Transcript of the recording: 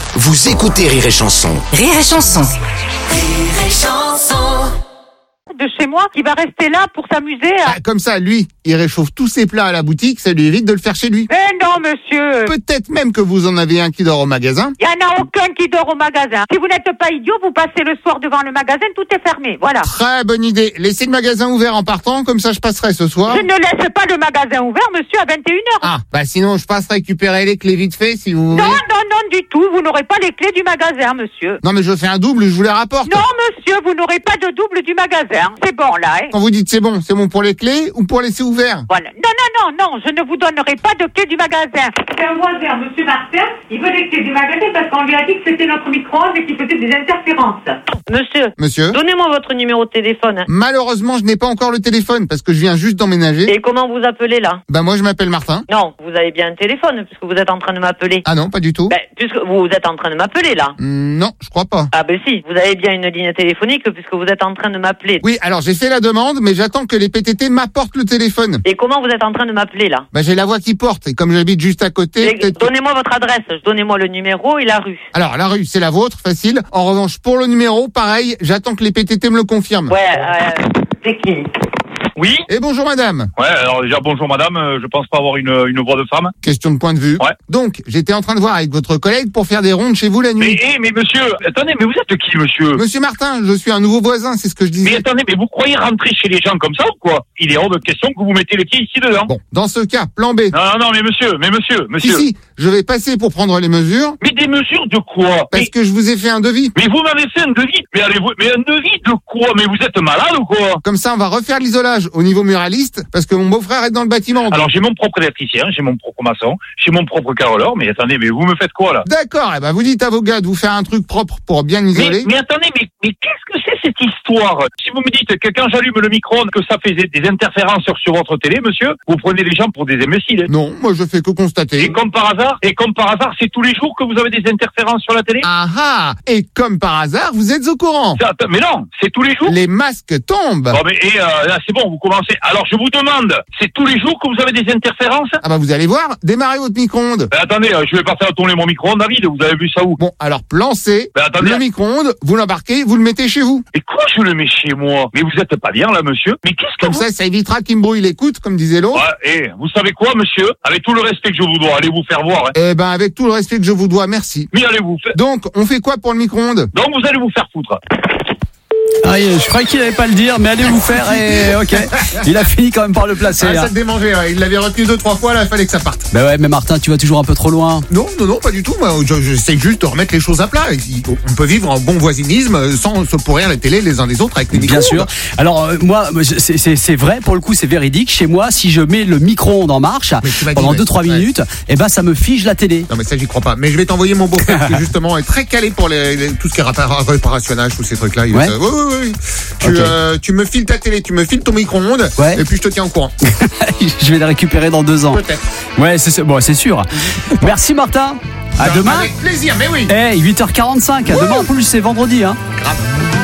Vous écoutez Rire et Chanson. Rire et Chanson. Rire et Chanson. De chez moi qui va rester là pour s'amuser à... Comme ça, lui, il réchauffe tous ses plats à la boutique, ça lui évite de le faire chez lui. Eh non, monsieur. Peut-être même que vous en avez un qui dort au magasin. Il n'y en a aucun qui dort au magasin. Si vous n'êtes pas idiot, vous passez le soir devant le magasin, tout est fermé. Voilà. Très bonne idée. Laissez le magasin ouvert en partant, comme ça je passerai ce soir. Je ne laisse pas le magasin ouvert, monsieur, à 21h. Ah, sinon je passe récupérer les clés vite fait si vous voulez. Non, du tout. Vous n'aurez pas les clés du magasin, monsieur. Non mais je fais un double, je vous les rapporte. Non, monsieur, vous n'aurez pas de double du magasin. C'est bon, là, hein. Quand vous dites c'est bon pour les clés ou pour laisser ouvert? Voilà. Non, je ne vous donnerai pas de clés du magasin. C'est un voisin, monsieur Martin. Il veut les clés du magasin parce qu'on lui a dit que c'était notre micro-ondes et qu'il faisait des interférences. Monsieur? Donnez-moi votre numéro de téléphone. Malheureusement, je n'ai pas encore le téléphone parce que je viens juste d'emménager. Et comment vous appelez là? Moi je m'appelle Martin. Non, vous avez bien un téléphone puisque vous êtes en train de m'appeler. Ah non, pas du tout. Puisque vous êtes en train de m'appeler là. Non, je crois pas. Ah si, vous avez bien une ligne téléphonique puisque vous êtes en train de m'appeler. Oui, alors j'ai fait la demande, mais j'attends que les PTT m'apportent le téléphone. Et comment vous êtes en train de m'appeler là? J'ai la voix qui porte, et comme j'habite juste à côté... Donnez-moi votre adresse, donnez-moi le numéro et la rue. Alors, la rue, c'est la vôtre, facile. En revanche, pour le numéro, pareil, j'attends que les PTT me le confirment. C'est qui? Oui. Et bonjour madame. Ouais, alors déjà bonjour madame, je pense pas avoir une voix de femme. Question de point de vue. Ouais. Donc, j'étais en train de voir avec votre collègue pour faire des rondes chez vous la nuit. Mais monsieur, attendez, mais vous êtes qui monsieur? Monsieur Martin, je suis un nouveau voisin, c'est ce que je disais. Mais attendez, mais vous croyez rentrer chez les gens comme ça ou quoi? Il est hors de question que vous mettez les pieds ici dedans. Bon, dans ce cas, plan B. Non, mais monsieur. Si, je vais passer pour prendre les mesures. Mais des mesures de quoi? Parce que je vous ai fait un devis. Mais vous m'avez fait un devis? Mais un devis de quoi? Mais vous êtes malade ou quoi? Comme ça, on va refaire l'isolage au niveau muraliste, parce que mon beau-frère est dans le bâtiment. Alors j'ai mon propre électricien, j'ai mon propre maçon, j'ai mon propre carreleur, mais attendez, mais vous me faites quoi là? D'accord, vous dites à vos gars de vous faire un truc propre pour bien isoler. Mais attendez, mais qu'est-ce que c'est cette histoire? Si vous me dites que quand j'allume le micro-ondes que ça faisait des interférences sur votre télé, monsieur, vous prenez les gens pour des imbéciles. Non, moi je fais que constater. Et comme par hasard, c'est tous les jours que vous avez des interférences sur la télé? Ah, et comme par hasard, vous êtes au courant. Mais non, c'est tous les jours. Les masques tombent. Là c'est bon, vous commencez. Alors je vous demande, c'est tous les jours que vous avez des interférences? Vous allez voir, démarrez votre micro-ondes. Attendez, je vais passer à tourner mon micro-ondes, David, vous avez vu ça où? Bon, alors plan C, attendez. Le micro-ondes, vous l'embarquez, vous le mettez chez vous. Et quoi je le mets chez moi? Mais vous êtes pas bien là monsieur? Mais qu'est-ce que Comme ça évitera qu'il me brouille l'écoute, comme disait l'autre. Ouais, vous savez quoi monsieur? Avec tout le respect que je vous dois, allez vous faire voir. Avec tout le respect que je vous dois, merci. Mais allez vous faire... Donc, on fait quoi pour le micro-ondes? Donc vous allez vous faire foutre. Je croyais qu'il n'allait pas le dire, mais allez vous faire ok. Il a fini quand même par le placer. Ça te démangeait, il l'avait retenu 2-3 fois, là, il fallait que ça parte. Mais Martin, tu vas toujours un peu trop loin. Non, pas du tout. Moi, j'essaie juste de remettre les choses à plat. On peut vivre en bon voisinisme sans se pourrir les télés les uns les autres avec les micro-ondes. Bien sûr. Alors, moi, c'est vrai, pour le coup, c'est véridique. Chez moi, si je mets le micro-ondes en marche pendant 2-3 minutes, ça me fige la télé. Non, mais ça, j'y crois pas. Mais je vais t'envoyer mon beau-frère qui, justement, est très calé pour tout ce qui est réparationnage, tous ces trucs-là. Oui. Tu me files ta télé, tu me files ton micro-ondes, et puis je te tiens au courant. Je vais le récupérer dans 2 ans. Peut-être. Ouais, c'est sûr. Merci Martin. À demain. Avec plaisir, mais oui. 8h45. À demain en plus, c'est vendredi. Grave.